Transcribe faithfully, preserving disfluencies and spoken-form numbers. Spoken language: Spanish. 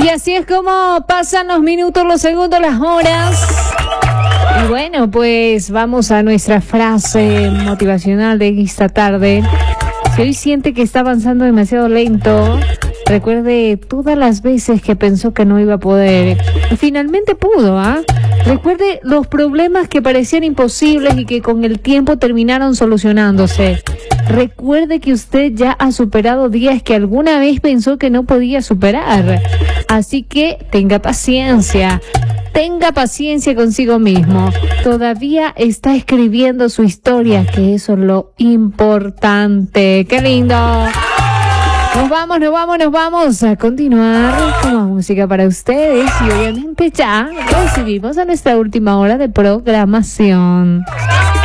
Y así es como pasan los minutos, los segundos, las horas. Y bueno, pues vamos a nuestra frase motivacional de esta tarde. Si hoy siente que está avanzando demasiado lento, recuerde todas las veces que pensó que no iba a poder. Finalmente pudo, ¿ah? ¿eh? Recuerde los problemas que parecían imposibles y que con el tiempo terminaron solucionándose. Recuerde que usted ya ha superado días que alguna vez pensó que no podía superar. Así que tenga paciencia. Tenga paciencia consigo mismo. Todavía está escribiendo su historia, que eso es lo importante. ¡Qué lindo! Nos vamos, nos vamos, nos vamos a continuar con más música para ustedes. Y obviamente ya recibimos a nuestra última hora de programación.